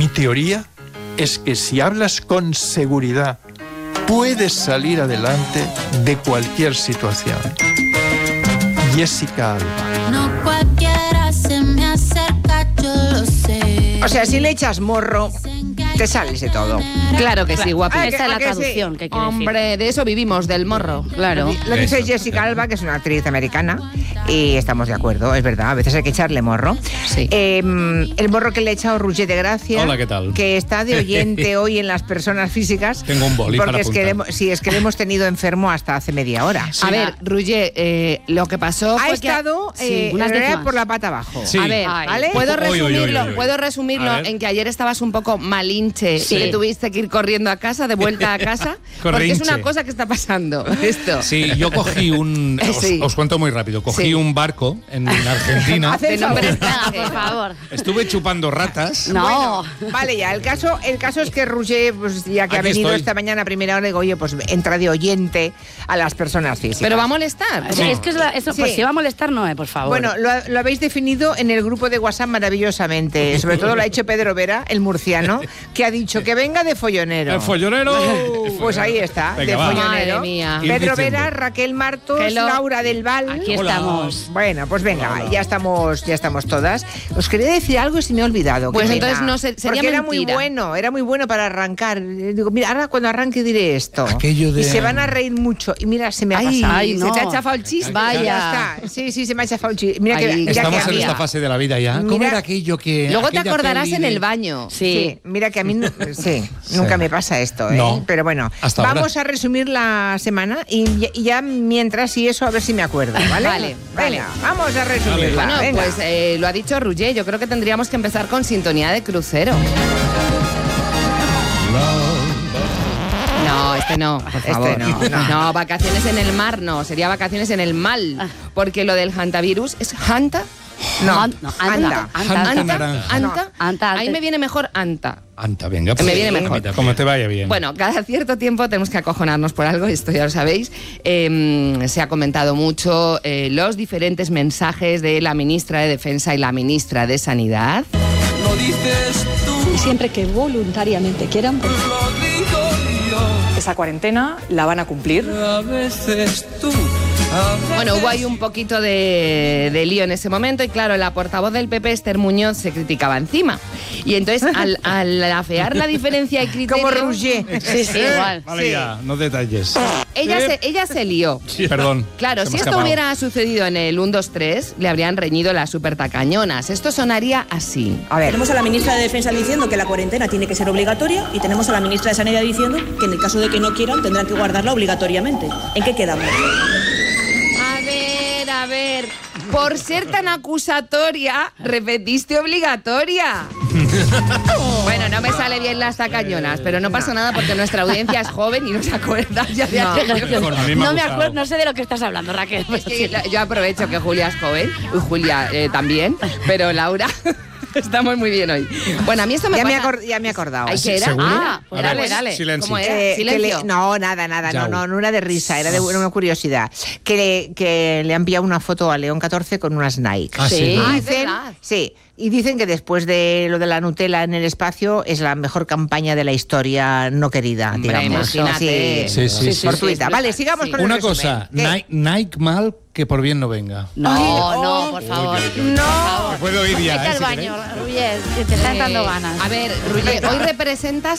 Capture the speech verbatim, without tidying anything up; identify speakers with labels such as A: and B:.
A: teoría es que si hablas con seguridad, puedes salir adelante de cualquier situación. Jessica Alba.
B: No cualquiera se me acerca, yo lo sé.
C: O sea, si le echas morro, te sales de todo.
D: Claro que sí, guapi.
C: Ah,
E: Esa es la
C: que sí.
E: traducción que quiere decir.
D: Hombre, de eso vivimos, del morro, claro.
C: Lo dice Jessica Alba, que es una actriz americana, y estamos de acuerdo, es verdad, a veces hay que echarle morro.
D: Sí.
C: Eh, el morro que le ha echado Roger de Gracia.
F: Hola, ¿qué tal?
C: Que está de oyente hoy en las personas físicas.
F: Tengo un boli
C: porque
F: para
C: es que le,
F: apuntar.
C: hemos- sí, es que le hemos tenido enfermo hasta hace media hora.
D: A ver, Ruye, eh, lo que pasó
C: Ha
D: fue
C: estado
D: que...
C: eh,
E: Sí, unas
C: en realidad
E: décimas.
C: por la pata abajo.
F: Sí.
D: A ver,
E: Ay.
D: ¿vale? Puedo
F: Uy, uy, uy,
D: resumirlo,
F: uy, uy.
D: puedo
F: A
D: resumirlo
F: ver.
D: en que ayer estabas un poco malinche
E: Sí.
D: y que tuviste que ir corriendo a casa, de vuelta a casa, porque es una
F: Corrinche.
D: cosa que está pasando, esto.
F: Sí, yo cogí un... Os,
D: Sí.
F: os cuento muy rápido. Cogí
D: Sí.
F: un barco en Argentina.
C: Hace
D: De
C: el
D: nombre
C: favor.
E: Ah, por favor.
F: Estuve chupando ratas.
E: No.
C: Vale, ya, el caso, el caso es que Roger, pues ya que ha
F: Aquí
C: venido
F: estoy.
C: esta mañana a primera hora, digo, oye, pues entra de oyente a las personas físicas.
D: Pero va a molestar.
E: Sí, Es que es la- eso,
C: Sí.
E: pues si va a molestar, no, eh, por favor.
C: Bueno, lo, ha- lo habéis definido en el grupo de WhatsApp maravillosamente. Sobre todo lo ha hecho Pedro Vera, el murciano, que ha dicho que venga de follonero.
F: ¡El follonero!
C: Pues ahí está,
F: Venga,
C: de
F: va.
C: follonero.
D: Madre mía.
F: Ir
C: Pedro
F: diciendo.
C: Vera, Raquel Martos,
D: Hello.
C: Laura del Val.
E: Aquí
F: Hola.
E: estamos.
C: Bueno, pues venga, ya estamos, ya estamos todas. Os quería decir algo y se me ha olvidado.
D: Pues
C: qué
D: entonces
C: pena.
D: no sé, sería
C: Porque era muy
D: mentira.
C: bueno, era muy bueno para arrancar. Eh, Digo, mira, ahora cuando arranque diré esto.
F: Aquello de-
C: Y se van a reír mucho. Y mira, se me ha
D: Ay,
C: pasado.
E: ay,
D: se
E: no.
D: te ha chafado el chiste.
E: Vaya.
C: Ya está. Sí, sí, se me ha chafado el chiste. Mira
D: Ay,
C: que, mira
F: Estamos
C: que
F: en
C: había-
F: esta fase de la vida ya. ¿Cómo
C: Mira-
F: era aquello que...
D: Luego te
F: aquella
D: acordarás
F: peli
D: en
F: de-
D: el baño.
E: Sí.
C: Sí, mira que a mí no- sí, nunca me pasa esto, ¿eh?
F: No,
C: Pero bueno,
F: hasta
C: vamos
F: ahora.
C: a resumir la semana y, ya- y ya mientras y eso a ver si me acuerdo, ¿vale?
D: Vale, vale.
C: Venga, vamos a resumirla.
D: Bueno,
C: venga.
D: pues eh, lo ha dicho Ruye, yo creo que tendríamos que empezar con sintonía de crucero. No, este no, por
C: Este
D: favor.
C: no, no.
D: No, vacaciones en el mar no, sería vacaciones en el mal. Porque lo del hantavirus es hanta.
C: no,
E: An- no, anda,
C: anda.
E: anda,
F: Anta
D: Anta,
F: naranja.
D: anta.
E: Anta,
D: Ahí
E: ante-
D: me viene mejor anta.
F: Anta, venga.
D: Me viene
F: pues,
D: mejor.
F: Como te vaya bien.
D: Bueno, cada cierto tiempo tenemos que acojonarnos por algo, esto ya lo sabéis. Eh, se ha comentado mucho eh, los diferentes mensajes de la ministra de Defensa y la ministra de Sanidad.
G: Y siempre que voluntariamente quieran, pues, esa cuarentena la van a cumplir.
D: Bueno, hubo ahí un poquito de, de lío en ese momento y claro, la portavoz del P P, Esther Muñoz, se criticaba encima. Y entonces, al, al afear la diferencia de criterio...
C: Como Roger.
E: Sí, sí, igual.
F: Vale,
C: sí.
F: ya, no detalles.
D: Ella se, ella se lió.
F: Perdón.
D: Claro,
F: se
D: si
F: me ha
D: esto
F: escapado.
D: hubiera sucedido en el uno, dos, tres, le habrían reñido las super tacañonas. Esto sonaría así.
C: A ver,
H: Tenemos a la ministra de Defensa diciendo que la cuarentena tiene que ser obligatoria y tenemos a la ministra de Sanidad diciendo que en el caso de que no quieran tendrán que guardarla obligatoriamente. ¿En qué quedamos?
D: A ver, a ver. Por ser tan acusatoria, repetiste obligatoria. Bueno, no me sale bien las tacañonas, pero no pasa nada porque nuestra audiencia es joven y no se acuerda ya de
C: No.
D: aquello.
F: Bueno, a mí me ha
E: No me
F: gustado.
E: acuerdo, no sé de lo que estás hablando, Raquel.
D: Es que la- yo aprovecho que Julia es joven, y Julia eh, también, pero Laura, estamos muy bien hoy. Bueno, a mí esto me
C: ya me, he
D: pasa...
C: acor- ya me he acordado.
D: Ay, ¿qué era?
F: ¿Seguro?
D: Ah,
F: A
D: dale,
F: ver,
D: dale.
F: silencio.
D: ¿Cómo era?
C: Eh, que
D: Silencio.
C: le- no, nada, nada, no,
F: Yau.
C: no, no era de risa, era de una, una curiosidad. Que le, que le han enviado una foto a León catorce con unas Nike.
F: Ah, sí.
D: Sí.
C: Y
D: Ah, es
C: dicen,
D: verdad.
C: sí, y dicen que después de lo de la Nutella en el espacio es la mejor campaña de la historia no querida,
D: Hombre,
C: digamos.
D: imagínate.
F: Sí, sí, sí.
C: Fortuita.
D: sí,
C: Vale,
D: sí.
C: sigamos
D: Sí.
C: con el
F: Una
C: resumen.
F: cosa,
C: ¿Qué?
F: Nike, Nike mal, que por bien no venga.
E: No,
C: Ay,
E: no,
C: oh.
E: por favor.
C: No.
F: Me puedo ir ya,
E: Vete
F: ¿eh?
E: al
F: si
E: baño,
F: queréis.
E: Rubiel, que te están dando
D: Eh,
E: ganas.
D: A ver, Ruye, hoy representas